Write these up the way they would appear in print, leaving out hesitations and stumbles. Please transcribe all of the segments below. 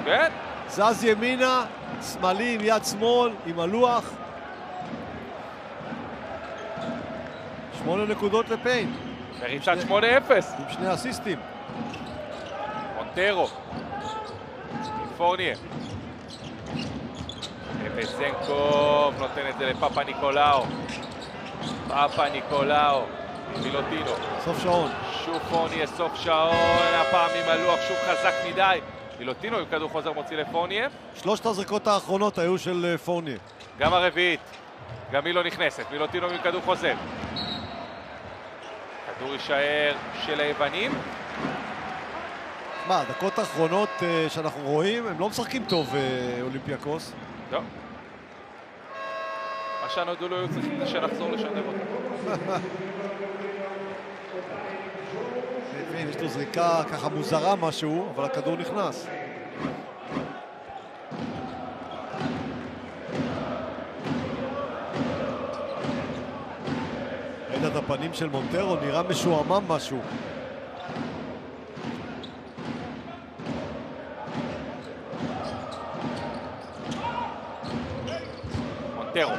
כן. זז ימינה, שמאלי עם יד שמאל, עם הלוח. 8 נקודות לפיין. מריצת 8-0. עם 2 אסיסטים. מונטרו. פורניה. וזנקוב נותן את זה לפאפה ניקולאו. פאפה ניקולאו. מילוטינו. סוף שעון. שוב פורניה, סוף שעון. הפעם עם הלוח שוב חזק מדי. מילוטינו עם כדור חוזר מוציא לפורניה. 3 הזריקות האחרונות היו של פורניה. גם הרביעית. גם היא לא נכנסת. מילוטינו עם כדור חוזר. כדור יישאר של היוונים. מה, הדקות האחרונות שאנחנו רואים, הם לא משחקים טוב אולימפיאקוס. לא. מה שהנודו לא היו צריכים זה שנחזור לשדר אותם. יש לו זריקה ככה מוזרה משהו, אבל הכדור נכנס. ראית את הפנים של מונטרו, נראה משועמם משהו. מונטרו.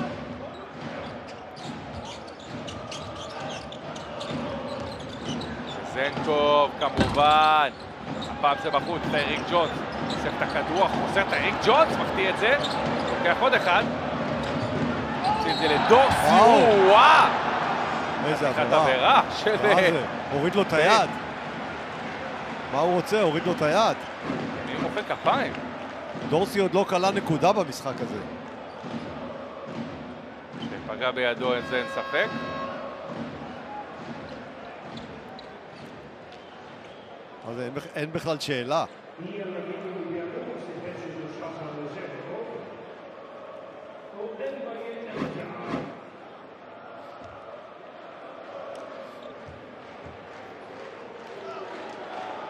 זנקוב כמובן, הפעם זה בחוץ, לאריק ג'ונס, חוסר את הכדור, חוסר את האריק ג'ונס, מחטיא את זה, לוקח עוד אחד, עושה את זה לדורסי, וואו! איזה עבירה של... מה זה? הוריד לו את היד. מה הוא רוצה? הוריד לו את היד. מי מוחא כפיים? דורסי עוד לא קלה נקודה במשחק הזה. שפגע בידו, אין ספק. אז אין בכלל שאלה.